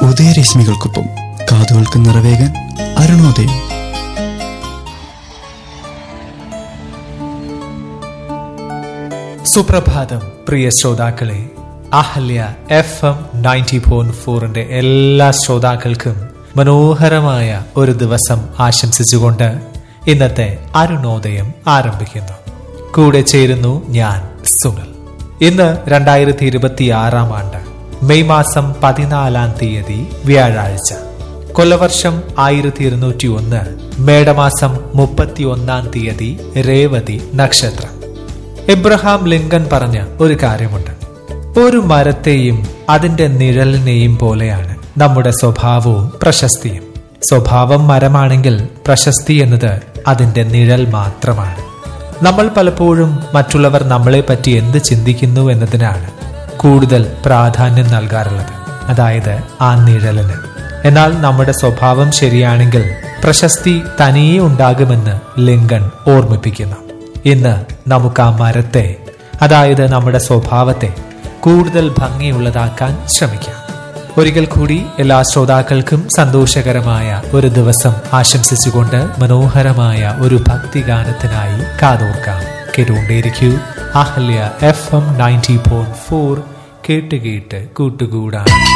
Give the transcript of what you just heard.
ഉദയരശ്മികൾക്കൊപ്പം കാതുകൾക്ക് നിറവേകാൻ അരുണോദയം. സുപ്രഭാതം പ്രിയ ശ്രോതാക്കളെ. അഹല്യ FM 90.4 എല്ലാ ശ്രോതാക്കൾക്കും മനോഹരമായ ഒരു ദിവസം ആശംസിച്ചുകൊണ്ട് ഇന്നത്തെ അരുണോദയം ആരംഭിക്കുന്നു. കൂടെ ചേരുന്നു ഞാൻ സുനിൽ. ഇന്ന് 2026 ആണ്ട് മെയ് മാസം 14 തീയതി വ്യാഴാഴ്ച. കൊല്ലവർഷം 1201, മേടമാസം 31 തീയതി രേവതി നക്ഷത്രം. എബ്രഹാം ലിങ്കൺ പറഞ്ഞ ഒരു കാര്യമുണ്ട്: ഒരു മരത്തെയും അതിന്റെ നിഴലിനെയും പോലെയാണ് നമ്മുടെ സ്വഭാവവും പ്രശസ്തിയും. സ്വഭാവം മരമാണെങ്കിൽ പ്രശസ്തി എന്നത് അതിന്റെ നിഴൽ മാത്രമാണ്. നമ്മൾ പലപ്പോഴും മറ്റുള്ളവർ നമ്മളെ പറ്റി എന്ത് ചിന്തിക്കുന്നു എന്നതിനാണ് കൂടുതൽ പ്രാധാന്യം നൽകാറുള്ളത്, അതായത് ആ നിഴലിന്. എന്നാൽ നമ്മുടെ സ്വഭാവം ശരിയാണെങ്കിൽ പ്രശസ്തി തനിയെ ഉണ്ടാകുമെന്ന് ലിങ്കൺ ഓർമ്മിപ്പിക്കുന്നു. ഇന്ന് നമുക്ക് ആ മരത്തെ, അതായത് നമ്മുടെ സ്വഭാവത്തെ കൂടുതൽ ഭംഗിയുള്ളതാക്കാൻ ശ്രമിക്കാം. ഒരിക്കൽ കൂടി എല്ലാ ശ്രോതാക്കൾക്കും സന്തോഷകരമായ ഒരു ദിവസം ആശംസിച്ചുകൊണ്ട് മനോഹരമായ ഒരു ഭക്തിഗാനത്തിനായി കാതോർക്കാം. കേട്ടുകൊണ്ടേയിരിക്കൂ അഹല്യ FM 90.4. കേട്ട് കൂട്ടുകൂടാൻ.